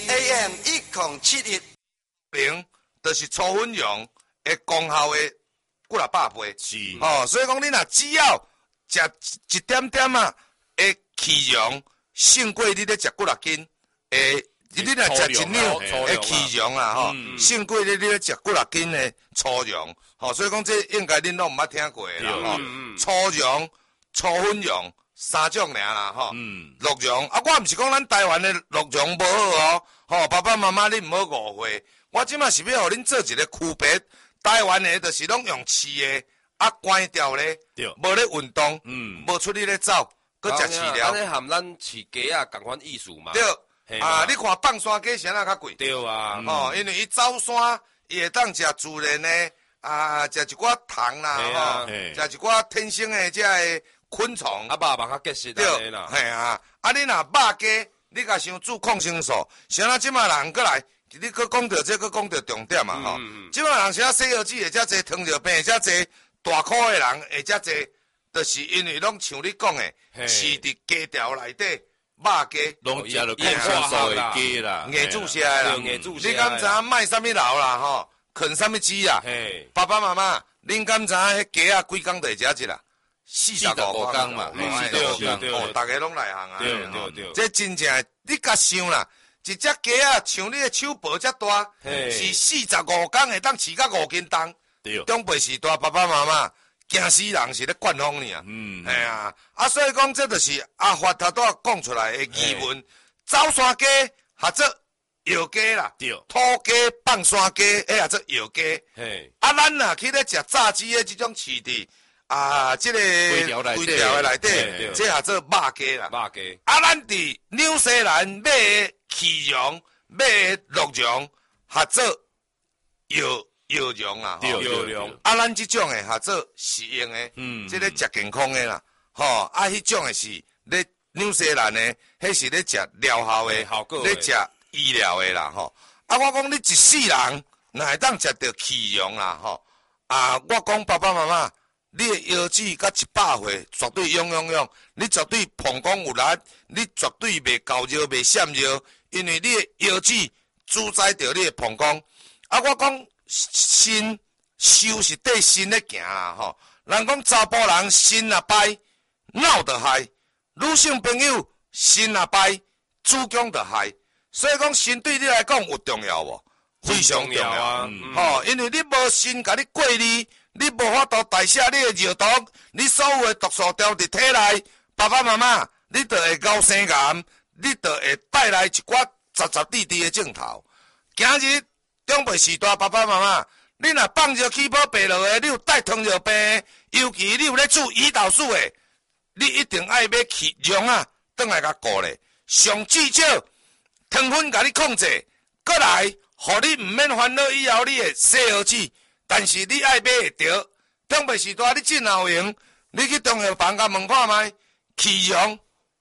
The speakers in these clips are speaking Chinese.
AM 1071，就是粗粉用的功效的几啊百倍。 是所以讲你若只要食一点点的气容，胜过你咧食几啊斤你若食一两的气容啦，胜过你咧食几啊斤的粗容。所以讲这应该恁拢毋捌听过啦，粗容、粗粉用三种尔啦，鹿茸我毋是讲咱台湾的鹿茸无好爸爸妈妈你毋好误会，我即马是要互恁做一个区别，台湾的就是拢用饲的关掉咧，无咧运动，无出去咧走，搁食饲料， 安尼含咱饲鸡啊共款意思嘛。 对你看放山鸡谁较贵？ 对啊， 因为伊走山，伊会当食自然的食一寡糖啦，食一寡天生的这个昆虫， 肉嘛较结实对啦。 你若肉鸡，你甲伤煮抗生素，像咱即马人过来，你搁讲到这，搁讲到重点嘛即马人像西药剂会遮济，糖尿病会遮济，大块的人会遮济，就是因为拢像你讲的，饲伫鸡条内底。肉鸡， 拢食了抗生素的鸡啦， 硬注射啦，你敢知影卖啥物老啦啃啥物鸡啦？爸爸妈妈，恁敢知影迄鸡啊几工就会食一啦？45工嘛，45工，大家拢内行啊。 对， 这真正你甲想啦，一只鸡啊，像你的手抱遮大，是45工会当饲到5斤重。长辈时代，爸爸妈妈。惊死人是咧灌风尔，所以讲这就是阿发头拄讲出来的疑问。走山鸡或者药鸡啦，土鸡放山鸡，或者药鸡。咱若去咧食炸鸡的这种饲伫这个规条的内底，这或者肉鸡啦。咱伫纽西兰买的气容、买的鹿茸或者药茸啦， 药茸咱即种诶，或者食用诶，即个食健康诶啦，迄种诶是咧纽西兰诶，迄是咧食疗效诶，咧食医疗诶啦，我讲你一世人，若会当食着气容啦，我讲爸爸妈妈，你诶腰子甲100岁绝对勇，你绝对膀胱有力，你绝对袂高热袂闪热，因为你诶腰子主宰着你诶膀胱，我讲。心修是对心咧行啦，人讲查甫人心若歹，脑就害；女性朋友心若歹，子宫就害。所以讲心对你来讲有重要无？非常重要啊！因为你无心甲你过滤，你无法度代谢你的热毒，你所有的毒素掉伫体内，爸爸妈妈，你就会高生癌，你就会带来一寡杂滴的镜头。今日。长辈时代，爸爸妈妈，你若放热气泡白落的，你有带糖尿病，尤其你有咧做胰岛素的，你一定爱买气容转来甲顾咧。上至少糖分甲你控制，过来，互你毋免烦恼以后你的细儿子，但是你爱买会着。长辈时代，你真有用，你去中药房甲问看卖，气容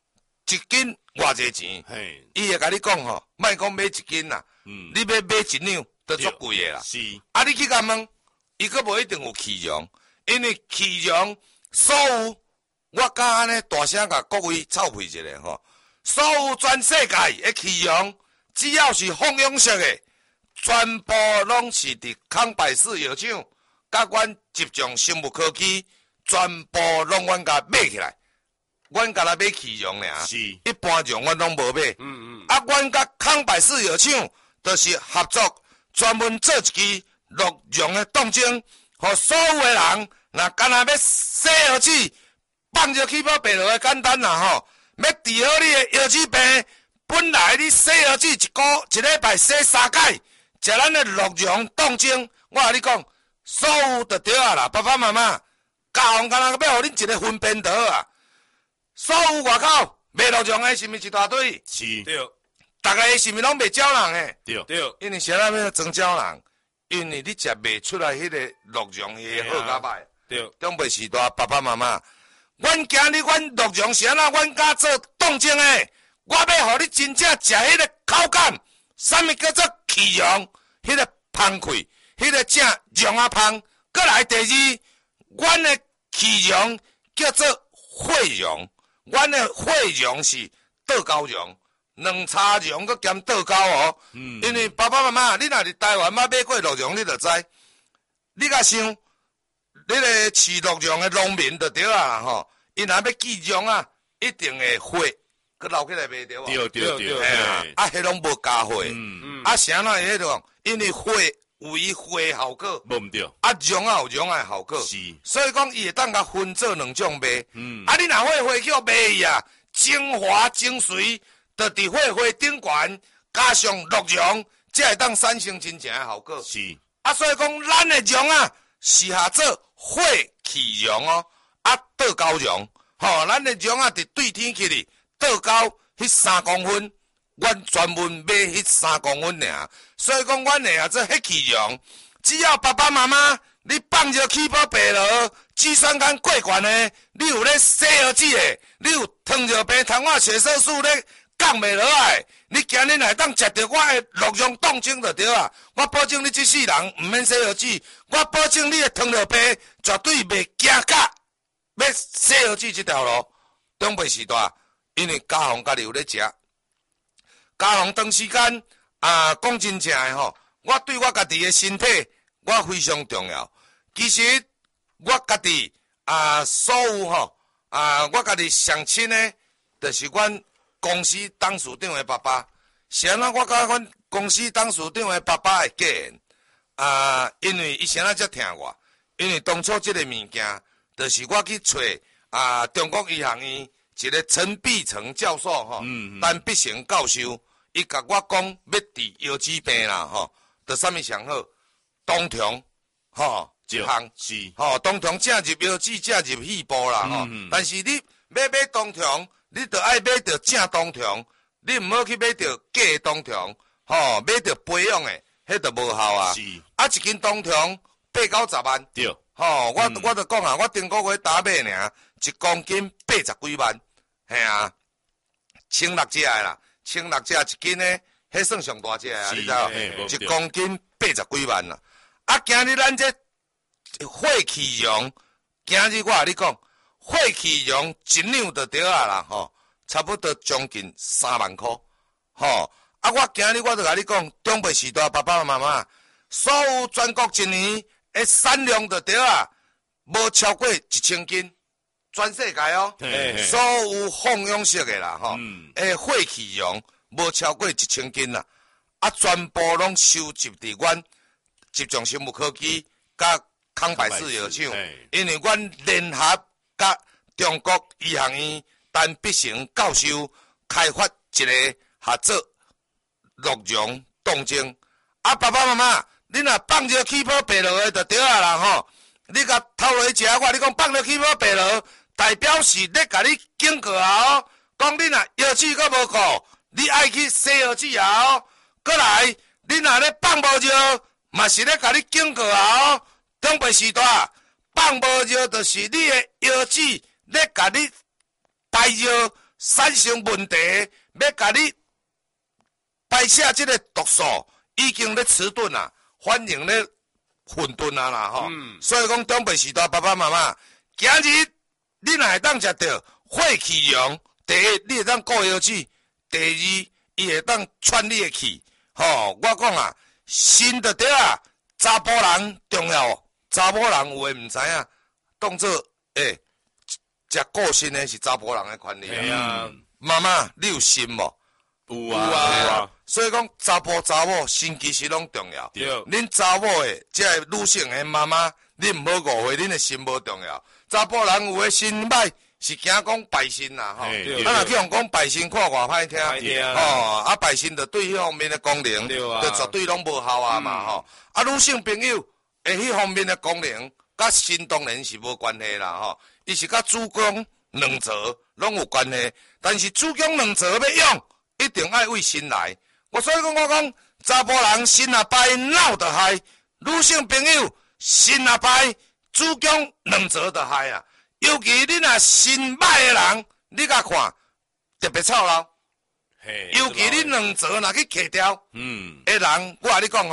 1斤偌济钱？伊会甲你讲莫讲买1斤啦，你要买1两。都足贵的啦，你去甲问，伊阁无一定有气容，因为气容所有，我敢安尼大声甲各位臭屁一下所有全世界的气容，只要是放养式的，全部拢是伫康百氏药厂，甲阮集中生物科技，全部拢阮甲买起来，阮甲来买气容尔，一般种阮拢无买，阮甲康百氏药厂都是合作。专门做一支鹿茸的冻精，互所有的人，若干那要洗儿子，放热气泡白落的简单啦要治好你的腰子病，本来你洗儿子一礼拜洗3摆，食咱的鹿茸冻精，我甲你讲，所有就对啊啦，爸爸妈妈，教皇干那要互恁一个分辨得啊，所有外口卖鹿茸的是毋是一大堆？ 是， 对。 大家是毋是拢袂招人诶？ 对， 因为啥要装招人？因为你食袂出来迄个鹿茸会好甲歹。 对， 长辈时代爸爸妈妈，阮今日阮鹿茸是安怎？阮家做冻精诶，我要互你真正食迄个口感，啥物叫做气溶？迄个芳气，迄个正溶啊芳。过来第二，阮的气溶叫做血溶，阮的血溶是倒高溶。 两叉榕佮兼倒钩哦。因为爸爸妈妈，你若伫台湾捌买过鹿茸，你就知。你甲想，你个饲鹿茸的农民就对啊吼，因若要寄茸啊，一定会火，佮留起来卖对无？ 对， 啊，迄拢无加火。啊，啥那迄种，因为火有伊火效果， 无毋对。 啊，茸啊有茸的效果， 是。 所以讲伊会当甲分做两种卖。啊，你若火去卖伊啊，精华精髓，就伫火顶悬加上鹿茸，才会当产生真正的效果。 是。 啊，所以讲咱的茸啊，是下做火气茸哦，啊倒钩茸，吼，咱的茸啊，伫对天去哩，倒钩迄3公分，阮专门买迄3公分尔。所以讲，阮的啊做迄气茸，只要爸爸妈妈你放入起泡白落，脂酸酐过悬的，你有咧洗耳子的，你有糖尿病、糖化血色素咧降袂落来。你今日来当食到我的鹿茸冻精就对啊！我保证你这世人唔免洗耳子，我保证你的糖尿病绝对袂行到要洗耳子这条路。长辈时代，因为家父家己有咧食，家父长时间讲真正的吼，我对我家己的身体我非常重要。其实我家己所有吼我家己上亲的，就是阮公司董事长的爸爸，是安怎我甲阮公司董事长的爸爸会嫁缘因为伊是安怎才疼我，因为当初这个物件，就是我去找中国医学院一个陈必成教授吼，陈必成教授，伊甲我讲要治腰子病啦吼，就啥物上好，冬虫吼一项是吼，冬虫正入腰子，正入肺部啦吼，但是你要买冬虫。你着爱买着正冬虫，你毋好去买着假的冬虫，吼，买着培养的，迄着无效啊。 是。 一斤冬虫8、90万。 对。 吼，我着讲我顶个月打买尔，1公斤80几万，嘿啊，16只的啦，16只1斤呢，迄算上大只啊，你知无？1公斤80几万啦。今日咱这火气茸，今日我甲你讲。火气茸一两就对啊啦，吼，差不多将近3万块，吼。我今日我就甲你讲，长辈时代爸爸妈妈，所有全国一年的产量就对啊，无超过1000斤，全世界哦，所有放养式的啦，吼，火气茸无超过1000斤啦，全部拢收集伫阮集中生物科技甲康百氏药厂，因为阮联合。甲中国医学院陈必成教授开发一个合作鹿茸冻精，爸爸妈妈，你若放入起泡白落的就对啊啦吼，你甲偷落去食，我你讲放入起泡白落，代表是咧甲你警告哦，讲你若腰子阁无顾，你爱去洗腰子哦，过来，你若咧放无入，嘛是咧甲你警告哦，长辈时代。放无尿就是你的腰子咧，甲你排尿产生问题，要甲你排泄这个毒素已经咧迟钝啊，反应咧混沌啊啦吼。所以讲长辈时代爸爸妈妈，今日你若会当食到火气茸，第一你会当顾腰子，第二伊会当喘你的气。吼，我讲心就对啊，查甫人重要。查某人有诶毋知影，当作食个性诶是查甫人诶权利啊。妈妈，你有心无？ 有啊。 所以讲查甫查某心其实拢重要。 对。 恁查某诶，即个女性诶妈妈，你毋好误会恁诶心无重要。查甫人有诶心歹，是惊讲败心啦吼。若去用讲败心，看偌歹听。吼，败心就对迄方面诶功能，就绝对拢无效啊嘛吼。女性朋友。迄方面的功能，甲心当然是无关系啦吼，伊是甲子宫两侧拢有关系，但是子宫两侧要用，一定爱为心来。所以讲我讲，查甫人心若歹，脑就害；女性朋友心若歹，子宫两侧就害啊。尤其你若心歹的人，你甲看特别操劳。尤其你两侧若去揢掉，人我甲你讲吼。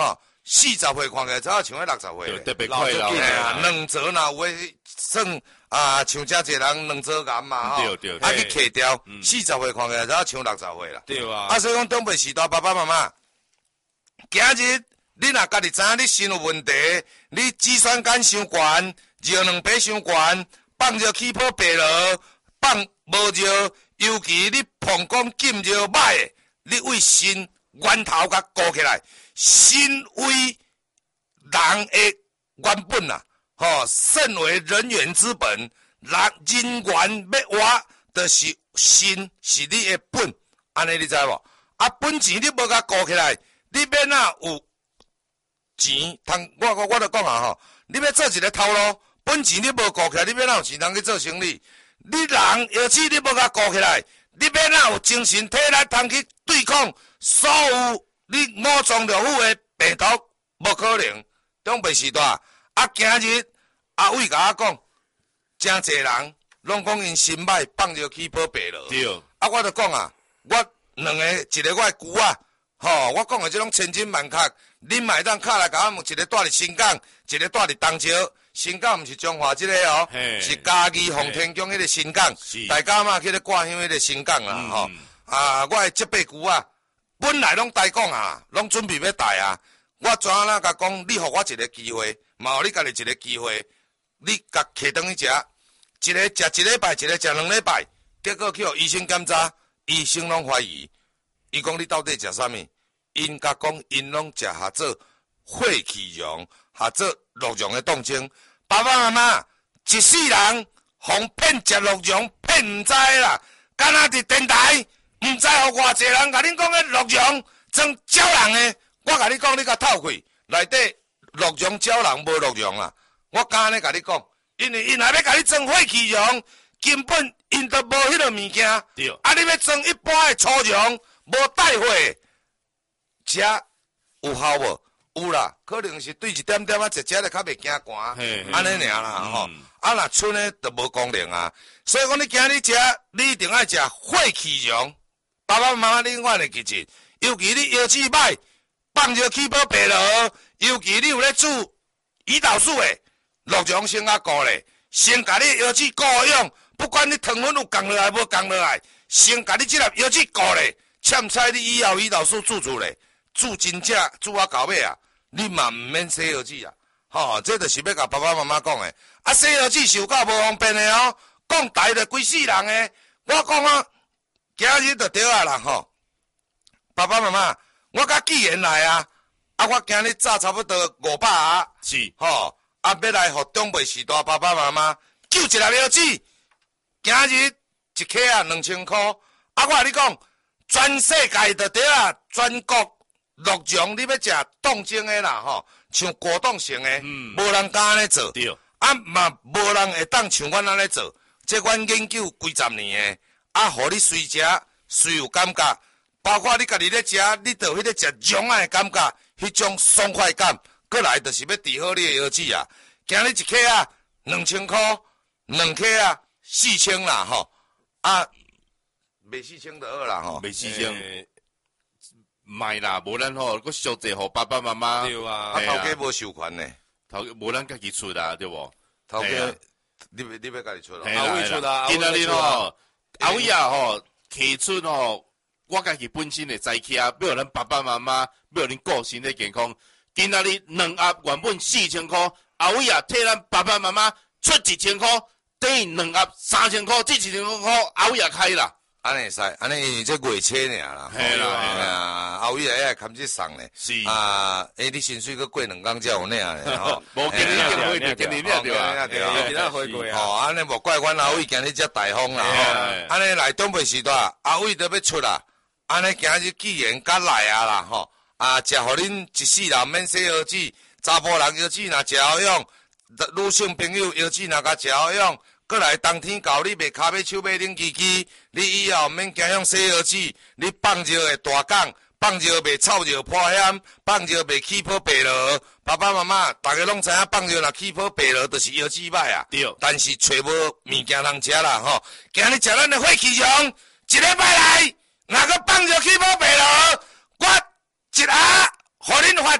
40岁看起来才像迄60岁， 特别快老啊，两折若有诶算像遮济人两折癌嘛吼， 对， 啊去揢掉，40岁看起来才像60岁啦， 对啊， 啊所以讲长辈时代爸爸妈妈，今日你若家己知影你心有问题，你脂酸酐伤悬，尿两杯伤悬，放尿起泡白落，放无尿，尤其你膀胱浸尿歹诶，你为心源头甲顾起来，心为人的原本啊，肾为人源之本，人源要活，就是心是你的本，安尼你知无？啊，本钱你无甲顾起来，你免啊有钱通，我就讲啊你要做一个头路，本钱你无顾起来，你免啊有钱通去做生意。你人尤其你无甲顾起来，你免啊有精神体力通去对抗所有你五脏六腑的病毒，无可能。长辈时代啊，今日阿伟甲我讲，真济人拢讲因心歹，放尿起泡白落。 对。 啊，我就讲啊，我两个，一个我的舅啊，我讲的这种千金万确，恁嘛会当敲来甲我，一个住伫新港，一个住伫东石。新港毋是中华这个哦，是嘉义奉天宫迄个新港，大家嘛去咧挂香迄个新港啦我的这辈舅啊，本来拢代讲啊，拢准备要代啊。我怎啊甲讲，你互我一个机会，嘛互你家己一个机会，你甲摕转去食，一个食一礼拜，一个食2礼拜，结果去互医生检查，医生拢怀疑，伊讲你到底食啥物？因甲讲，因拢食下做血气溶，下做鹿茸的冻精。爸爸妈妈一世人，互骗食鹿茸，骗毋知啦，敢若伫电台，毋知互偌济人甲恁讲个鹿茸装鸟人的。我甲你讲，你甲透开，内底鹿茸鸟人无鹿茸啦。我敢安尼甲你讲，因为因若要甲你装血气溶，根本因都无迄个物件。 对。 啊，你要装一般的粗溶，无带血，食有效无？有啦，可能是对一点点食就较袂惊寒，安尼尔啦啊，若剩的就无功能啊。所以讲，你今日食，你一定爱食血气溶。爸爸妈妈，你我会记住，尤其你腰子歹。放尿起泡白落，尤其你有咧煮胰岛素的，鹿茸先甲顾咧，先甲你腰子顾用，不管你糖分有降落来无降落来，先甲你即粒腰子顾咧，凊彩你以后胰岛素煮出咧，煮真正煮啊到尾啊，你嘛毋免洗腰子啊，这就是要甲爸爸妈妈讲的。啊，洗腰子是有够无方便的哦，讲大就规世人的。我讲啊，今日就对啊啦爸爸妈妈。我甲纪元来啊！我今日早差不多500啊， 是要来互长辈时代爸爸妈妈救一粒腰子，今日一克啊2000块。我甲你讲，全世界就对啊，全国鹿茸你要食冻精的啦像果冻型的，无人敢安尼做，嘛无人会当像阮安尼做。这阮研究几十年的，互你随食随有感觉。包括你家己咧食，你就迄个食姜的感觉，迄种爽快感，过来就是要治好你的腰子啊。今日一克啊2000块，2克啊4000啦卖4000就好啦卖4000，卖啦，无咱佫小济互爸爸妈妈。 对啊， 头家无授权呢， 无咱家己出啦，对无？ 头家，你要家己出咯？ 阿伟出啦， 今仔日阿伟啊摕出我家己本身的财气啊，要咱爸爸妈妈，要恁顾身体健康。今仔日2盒原本4000块，阿伟啊替咱爸爸妈妈出1000块，等于2盒3000块，这1000块阿伟啊开啦。 安尼会使，安尼这月初尔啦。 嘿啦， 阿伟啊，开始送咧。 是你薪水佮过2工才有领咧无今日就会今日领对啊， 今日回归啊。 安尼无怪阮阿伟今日遮大方啦安尼来长辈时代，阿伟都要出啦。安尼今日既然甲来啊啦食互恁一世人免洗腰子，查甫人腰子若食好用，女性朋友腰子若甲食好用，过来冬天到你袂骹尾手尾冷叽叽，你以后免惊向洗腰子，你放尿会大港，放尿袂臭尿破险，放尿袂起泡白落。爸爸妈妈大家拢知影，放尿若起泡白落，就是腰子歹啊。 对， 但是找无物件通食啦今日食咱的血气溶，一礼拜来。若个放尿起泡白落，我一盒互恁发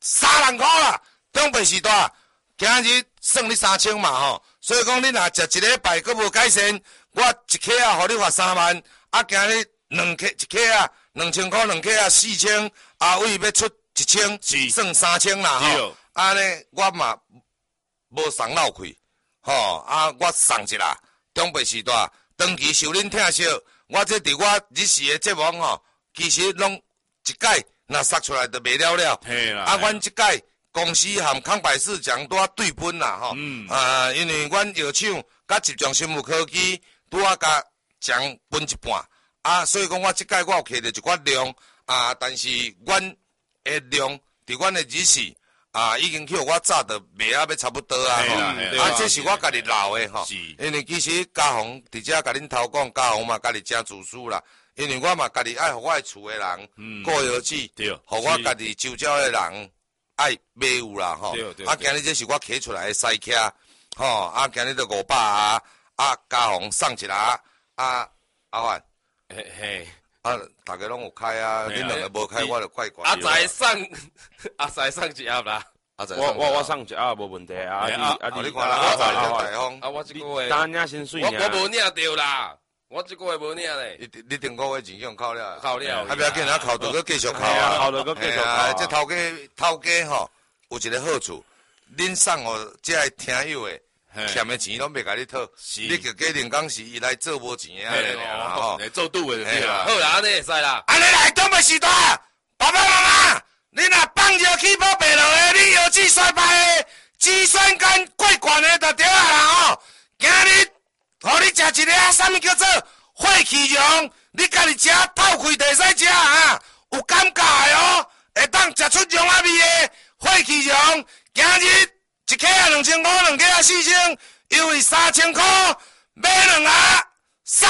3万块啦，中北时代，今日算你3000嘛吼，所以讲你若食一礼拜佫无改善，我一克啊，互你罚3万，啊，今日2克一克啊，2000块2克啊4000，阿伟要出1000，算3000啦吼，安尼我嘛无送老气，吼，啊，我送一啦，中北时代长期受恁疼惜，我这伫我日时的节目吼，其实拢一届。那杀出来就袂了了，啊，阮即届公司含康百事奖拄啊对分啦吼，因为阮药厂甲集中生物科技拄啊甲奖分一半，啊，所以讲我即届我有摕着一寡量，啊，但是阮的量伫阮的日时啊，已经去我早就卖啊要差不多啊，啊，这是我家己留的吼，因为其实家宏伫遮甲恁头讲，家宏嘛家己真自私啦。因为我嘛家己爱互我的厝的人过日子，互我家己周遭的人爱买有啦吼。啊，今日这是我摕出来的西客，吼，啊，今日就500啊，啊，家宏送一啦，啊，阿焕， 嘿， 啊，大家拢有开啊，恁两个无开，我就怪怪。 阿仔送一盒啦。 我送一盒无问题啊。 你看啦，阿仔大方。 啊，我这个月单领薪水我无领着啦。我这个月无领咧， 你顶个月钱用扣了， 扣了， 啊，不要紧，啊，扣着佫继续扣啊， 扣着佫继续扣。 这头家吼有一个好处，恁送哦，这个听友的欠的钱拢袂甲你讨，你就假定讲是伊来做无钱的安尼啦吼， 做赌的对啦。 好啦，安尼会使啦。 安尼来东北时代，爸爸妈妈，你若放入起宝白落的，你药剂衰败的，脂酸肝过悬的就对啊啦吼，今日。互你食一个啊，啥物叫做血气溶？你家己食透开就会使食啊，有感觉的哦，会当食出溶啊味的血气溶。今日一克啊2000块，2克啊4000，因为3000块买2盒送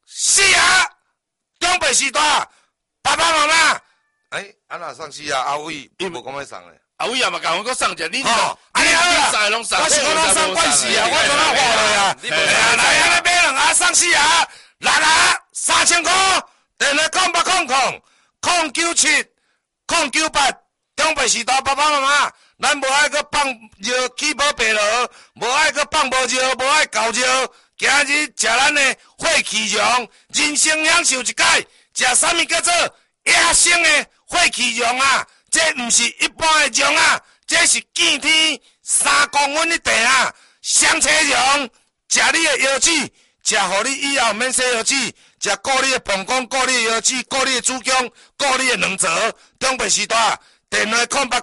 4盒。中北时代，爸爸妈妈，安那送4盒？阿伟无讲要送咧。 阿伟也嘛甲我搁送者，你吼，安尼好啦，我是讲咱送关系啊，我怎啊话落啊？来安尼买2盒送4盒，6盒3000块，电话0800 097 中北时代爸爸妈妈，咱无爱搁放药起宝白落，无爱搁放无药，无爱搞药，今日食咱的血气溶，人生享受一届，食啥物叫做野生的血气溶啊？这毋是一般的溶啊，这是见天3公分的地啊！香车溶，食你的腰子，食互你以后免洗腰子，食顾你的膀胱，顾你的腰子，顾你的子宫，顾你的卵巢。中北时代，电话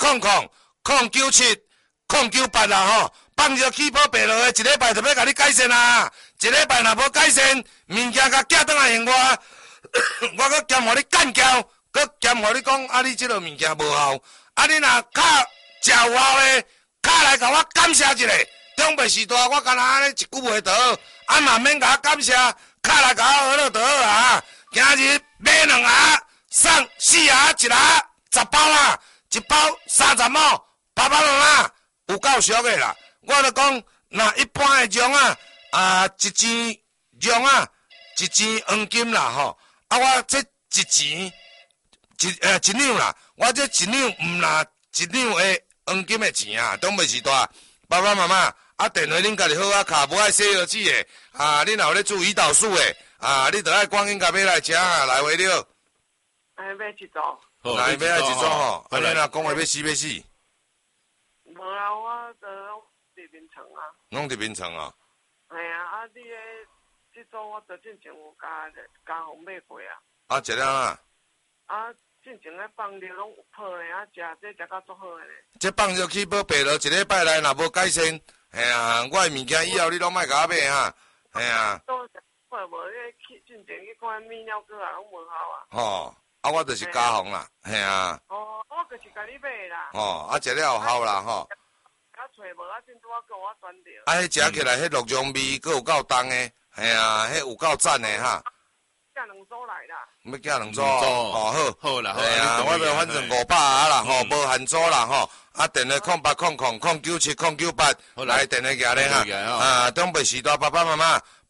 0800 097 啦吼，放入起宝白落的，一礼拜就要甲你改善啊！一礼拜若无改善，物件甲寄转来还我，我搁兼互你干交。佮兼互你讲，啊，你即个物件无效，啊，你若较食有效的，较来甲我感谢一下。中北时代，我干那安尼一句话倒，啊，嘛免甲我感谢，较来甲我学了倒啊。今日买2盒，送4盒，1盒10包啦，1包30毛，爸爸妈妈有够俗的啦。我就讲，若一般的种啊，一钱种1钱黄金啦吼，啊，我这1钱。一两啦，我这1两毋拿1两的黄金的钱啊，东北时代，爸爸妈妈啊，电话恁家己好啊卡，无爱洗药剂的啊，恁若有咧注胰岛素的啊，你着爱赶紧甲买来食啊，来话了。 买一组。 来买来一组吼，啊，你若讲话要死。 无啦，我着伫眠床啊。 拢伫眠床啊。 系啊，啊，你诶，这组我着进前有加互买过啊。 啊，食了啊。 啊，进前咧放尿拢有泡咧，啊，食到足好诶咧。 这放入去宝白落，一礼拜内若无改善，嘿啊，我诶物件以后你拢莫甲我买哈，嘿啊。 都看无咧去进前去看泌尿科啊，拢无效啊。 吼，啊，我就是加红啦，嘿啊。 哦，我就是甲你买啦。 吼，啊，食了有效啦吼。 啊，找无啊，真拄啊，跟我转着。 啊，迄食起来，迄鹿茸味，佫有够重诶，嘿啊，迄有够赞诶哈。 寄2组来啦。 要寄2组，哦好啦， 系啊，我着反正500啊啦，吼，无限组啦，吼，啊，电话0800 097 098，来电话寄咧哈，啊，中北时代爸爸妈妈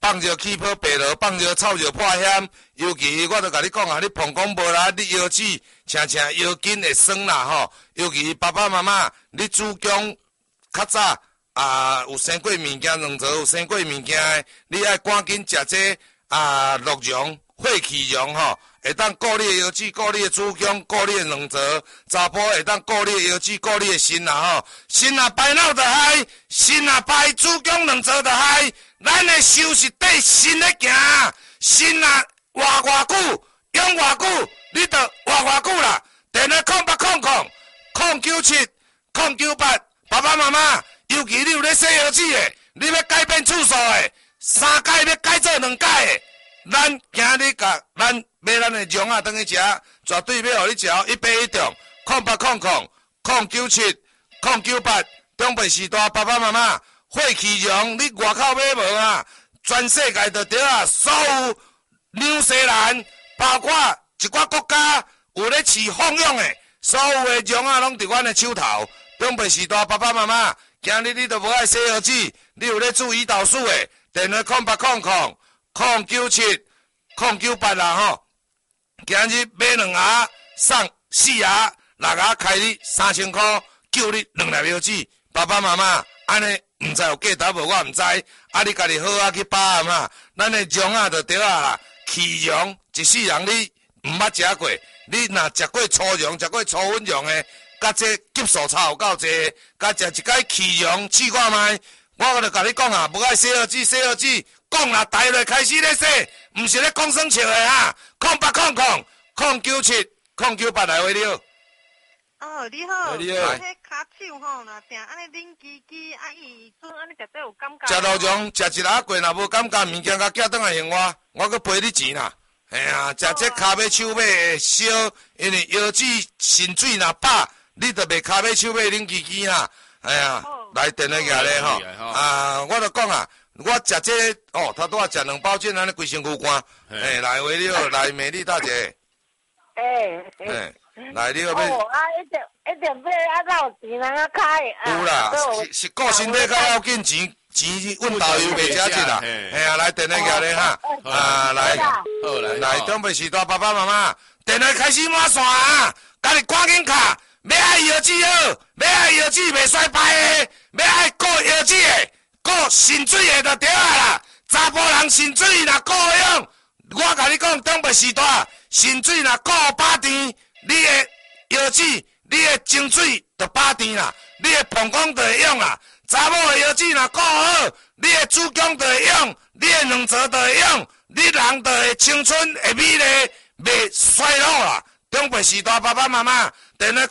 放尿起泡白落，放尿臭尿破险。尤其我著甲你讲啊，你膀胱无力，你腰子常常腰筋会酸啦吼。尤其爸爸妈妈，你子宫较早有生过物件，卵巢有生过物件的，你爱赶紧食这鹿茸、血气茸吼。会当顾你的腰子，顾你的子宫，顾你的卵巢，查甫会当顾你的腰子，顾你的心啦吼。心若排脑就嗨，心若排子宫卵巢就嗨。咱的收拾对心咧行，心若活偌久，用偌久，你着活偌久啦。电话0800-097-098，爸爸妈妈，尤其你有咧洗腰子的，你要改变次数的，3改要改做2改的。咱今日甲咱买咱的姜啊，等去食，绝对要互你食100中。0800-097-098，中北时代爸爸妈妈，血气茸你外口买无啊？全世界就对啊，所有纽西兰，包括一寡国家有咧饲放养的，所有的姜啊，拢伫阮的手头。中北时代爸爸妈妈，今日你都无爱洗腰子，你有咧煮胰岛素的，电话0800-097-098啦吼，今日买2盒送4盒，6盒开你3000块，救你2粒腰子。爸爸妈妈，安尼毋知有价值无？我毋知。你家己好啊去把握嘛。咱的姜啊就对啊啦，气茸一世人你毋捌食过，你若食过粗茸、食过粗粉茸的，甲这激素差有够济，甲食一摆气茸试看卖。我著甲你讲啊，无爱洗腰子，洗腰子。讲啦，台落开始咧说，毋是咧讲算笑的哈。0800-097-098来话了。 哦，你好， 你好。 迄骹手吼，若定安尼冷叽叽，伊阵安尼食得有感觉。 食鹿茸，食一粒过，若无感觉，物件甲寄转来还我搁赔你钱啦。嘿啊，食这骹尾手尾会烧，因为腰子渗水若饱，你著袂骹尾手尾冷叽叽啦。哎呀，来电话举咧吼。我著讲啊。我食这头拄仔食2包煎，安尼规身躯干。来话了，来美丽大姐。来你要要。 一定买老钱人开。 有啦，是顾身体较要紧，钱阮导游袂遮济啦。来电话举咧哈。来中北时代爸爸妈妈，电话开始满线啊！家己赶紧卡，要爱腰子好，要爱腰子袂衰败的，要爱顾腰子的。顾渗水的就对啊啦，查甫人渗水若顾用，我甲你讲，中北时代渗水若顾饱甜，你的腰子、你的精水就饱甜啦，你的膀胱就会用啦。查某的腰子若顾好，你的子宫就会用，你的卵巢就会用，你人就会青春会美丽，袂衰老啦。中北时代爸爸妈妈，电话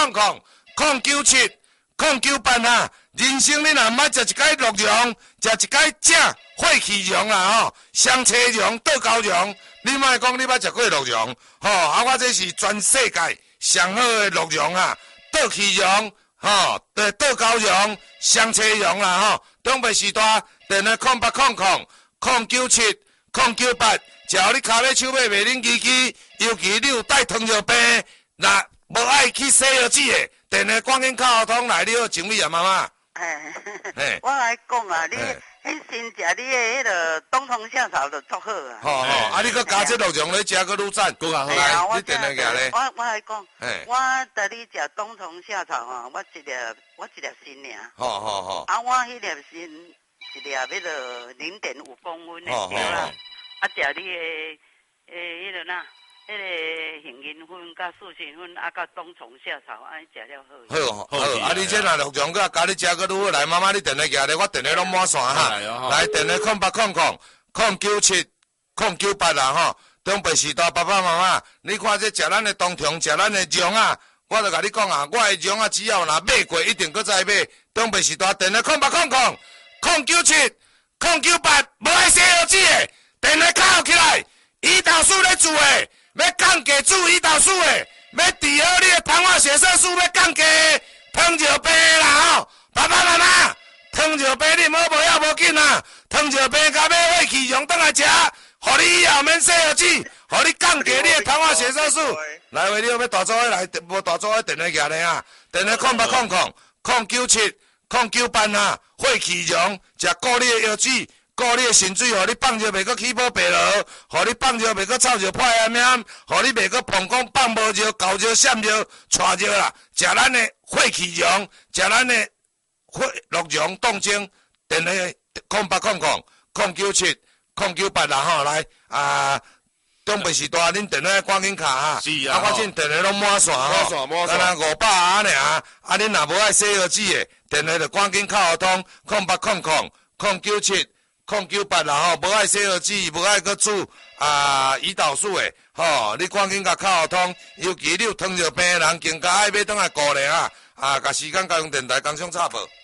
0800-097-098啊。人生你若毋捌食一摆鹿茸，食一摆正血气茸啦吼，香菜茸、豆高茸，你莫讲你捌食过鹿茸吼，我这是全世界上好的鹿茸啊，豆气茸吼，豆高茸、香菜茸啦吼。中北时代电话0800-097-098，只要你骹尾手尾袂冷叽叽，尤其你有带糖尿病，若无爱去洗腰子的，电话赶紧敲通来了，情美啊妈妈。 我来讲啊，你先食你的迄个冬虫夏草就足好啊。 好，你搁加这鹿茸咧食，搁愈赞，搁较好。来，你电话举咧。 我来讲，我带你食冬虫夏草吼，我一粒心尔。 好。 我迄粒心一粒迄个0.5公分的对啦。食你的迄个呐。迄个杏仁粉、甲四神粉，甲冬虫夏草，安尼食了好。 好，你这若鹿茸甲加你食，搁愈好。来，妈妈，你电话举咧，我电话拢满线哈。来，电话0800-097-098啦吼。中北时代爸爸妈妈，你看这食咱的冬虫，食咱的姜啊，我著甲你讲啊，我的姜啊，只要若买过，一定搁再买。中北时代电话0800-097-098，无爱洗腰子的，电话敲起来，胰岛素咧做的。要降低煮胰岛素的，要治好你的糖化血色素，要降低糖尿病啦吼！爸爸妈妈，糖尿病你好无要无紧啊！糖尿病甲买血气茸倒来食，互你以后免洗腰子，互你降低你的糖化血色素。来，话你要大组的来，无大组的电话举咧啊！电话0800-097-098啊！血气茸食顾你的腰子， 顾你的肾水，互你放尿袂阁起泡白落，互你放尿袂阁臭尿破炎炎，互你袂阁膀胱放无尿、搞尿、闪尿、带尿啦。食咱的血气溶，食咱的血鹿茸冻精，电话0800097098啦吼，来中北时大，恁电话赶紧卡哈。 是啊， 我今电话拢满线吼，干那500啊尔，恁若无爱洗耳机的，电话就赶紧敲互通0800097098啦吼，无爱洗耳机，无爱搁煮胰岛素的吼，你赶紧甲敲互通，尤其你有糖尿病的人，更加爱要倒来顾咧甲时间甲用电台工商插报。